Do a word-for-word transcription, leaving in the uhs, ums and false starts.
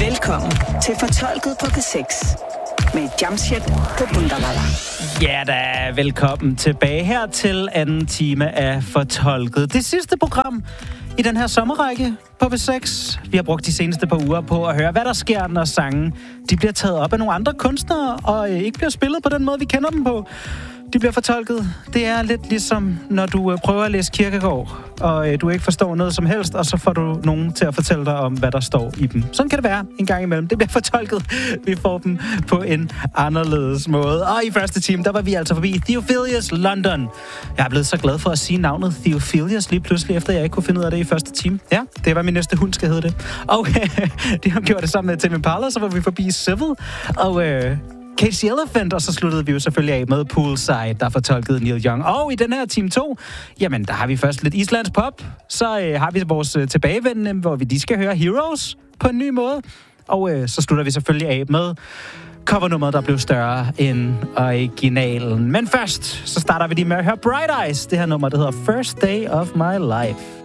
Velkommen til Fortolket på P seks med Jamshid på Bundawalla. Ja da, velkommen tilbage her til anden time af Fortolket. Det sidste program i den her sommerrække på P seks. Vi har brugt de seneste par uger på at høre, hvad der sker, når sange de bliver taget op af nogle andre kunstnere, og ikke bliver spillet på den måde, vi kender dem på. De bliver fortolket. Det er lidt ligesom, når du prøver at læse Kierkegaard, og du ikke forstår noget som helst, og så får du nogen til at fortælle dig om, hvad der står i dem. Sådan kan det være en gang imellem. Det bliver fortolket. Vi får dem på en anderledes måde. Og i første time, der var vi altså forbi Theophilus London. Jeg er blevet så glad for at sige navnet Theophilus lige pludselig, efter jeg ikke kunne finde ud af det i første time. Ja, det var min næste hund, skal hedde det. Og de har gjort det sammen med Tame Impala, så var vi forbi Civil. Og øh, Cage the Elephant, og så sluttede vi jo selvfølgelig af med Poolside, der fortolkede Neil Young. Og i den her time to, jamen der har vi først lidt islands pop, så øh, har vi vores øh, tilbagevendende, hvor vi lige skal høre Heroes på en ny måde. Og øh, så slutter vi selvfølgelig af med covernummeret, der blev større end originalen. Men først, så starter vi lige med at høre Bright Eyes, det her nummer, der hedder First Day of My Life.